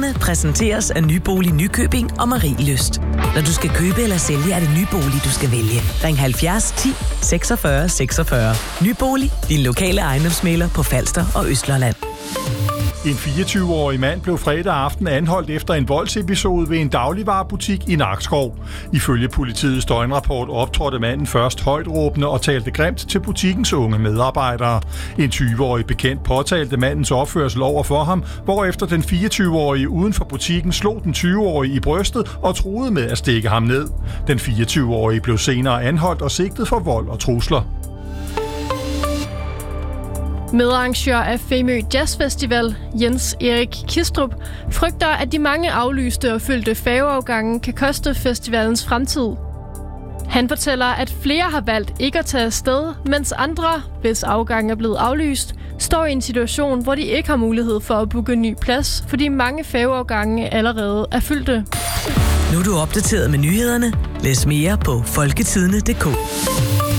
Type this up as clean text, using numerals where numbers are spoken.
Nyhederne præsenteres af Nybolig Nykøbing og Marielyst. Når du skal købe eller sælge, er det Nybolig, du skal vælge. Ring 70 10 46 46. Nybolig, din lokale ejendomsmægler på Falster og Østlolland. En 24-årig mand blev fredag aften anholdt efter en voldsepisode ved en dagligvarebutik i Nakskov. Ifølge politiets døgnrapport optrådte manden først højtråbende og talte grimt til butikkens unge medarbejdere. En 20-årig bekendt påtalte mandens opførsel over for ham, hvorefter den 24-årige uden for butikken slog den 20-årige i brystet og truede med at stikke ham ned. Den 24-årige blev senere anholdt og sigtet for vold og trusler. Medarrangør af Femø Jazz Festival, Jens Erik Kistrup, frygter, at de mange aflyste og fyldte færgeafgange kan koste festivalens fremtid. Han fortæller, at flere har valgt ikke at tage afsted, mens andre, hvis afgangen er blevet aflyst, står i en situation, hvor de ikke har mulighed for at booke en ny plads, fordi mange færgeafgange allerede er fyldte. Nu er du opdateret med nyhederne. Læs mere på folketidene.dk.